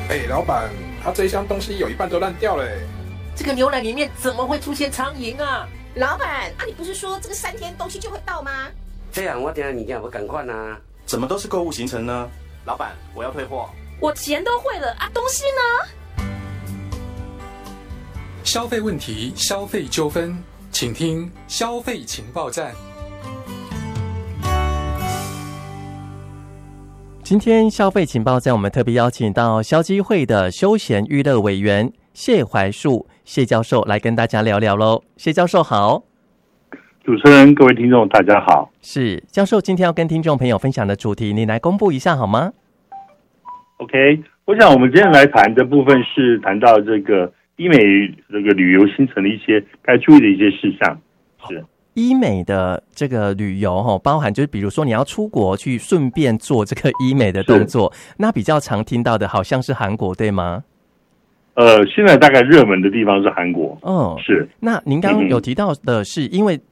老板，他这一箱东西有一半都烂掉了。 这个牛奶里面怎么会出现苍蝇啊？ 老板，你不是说这个3天东西就会到吗？ 这样我等下物件要赶快啊！ 怎么都是购物行程呢？ 老板，我要退货。 我钱都汇了啊，东西呢？ 消费问题、消费纠纷，请听消费情报站。 今天消费情报站，我们特别邀请到消基会的休闲娱乐委员谢怀树谢教授来跟大家聊聊咯。谢教授好。 主持人，各位听众大家好。 是教授今天要跟听众朋友分享的主题，你来公布一下好吗？ OK， 我想我们今天来谈的部分是谈到这个医美这个旅游行程的一些该注意的一些事项。是医美的这个旅游包含就是比如说你要出国去顺便做这个医美的动作，那比较常听到的好像是韩国对吗？ 现在大概热门的地方是韩国。 哦， 是。 那您刚刚有提到的是，因为